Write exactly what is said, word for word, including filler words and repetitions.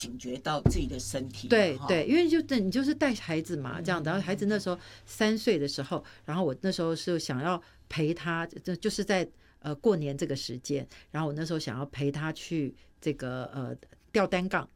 警觉到自己的身体。 对对，因为就你就是带孩子嘛，这样，然后孩子那时候三岁的时候，然后我那时候是想要陪他，就是在呃过年这个时间，然后我那时候想要陪他去这个呃吊单杠，